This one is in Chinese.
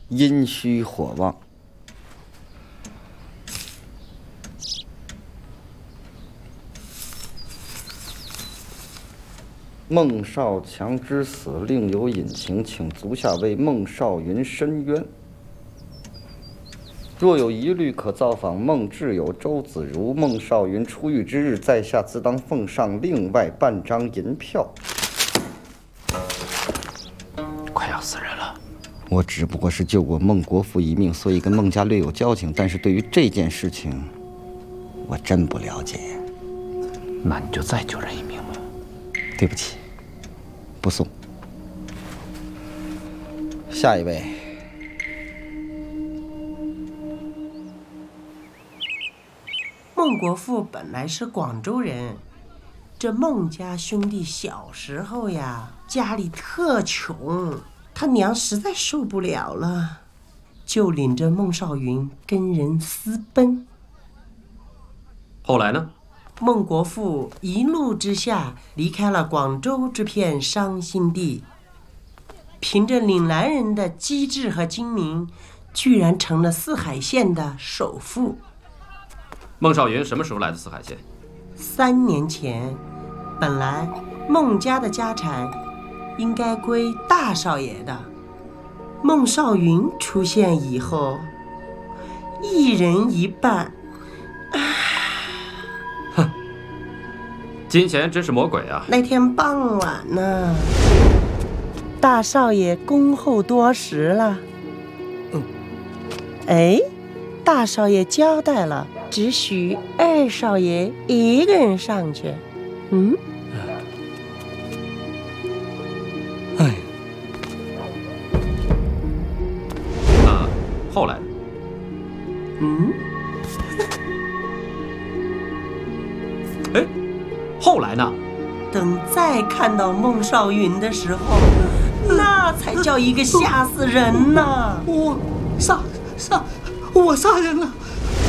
阴虚火旺。孟少强之死另有隐情，请足下为孟少云申冤。若有疑虑，可造访孟挚友周子如。孟少云出狱之日，在下自当奉上另外半张银票。 快要死人了。 我只不过是救过孟国父一命，所以跟孟家略有交情。但是对于这件事情，我真不了解。 那你就再救人一命吧。 对不起，不送。下一位。 孟国父本来是广州人，这孟家兄弟小时候呀，家里特穷，他娘实在受不了了，就领着孟少云跟人私奔。 后来呢？ 孟国父一怒之下离开了广州这片伤心地，凭着岭南人的机智和精明，居然成了四海县的首富。 孟少云什么时候来的四海县 ？3年前，本来孟家的家产应该归大少爷的，孟少云出现以后，一人一半。 哼，金钱真是魔鬼啊！ 那天傍晚呢，大少爷恭候多时了。哎，大少爷交代了，只许二少爷一个人上去。 哎，那后来？哎，后来呢？ 等再看到孟少云的时候，那才叫一个吓死人呐！ 我杀人了！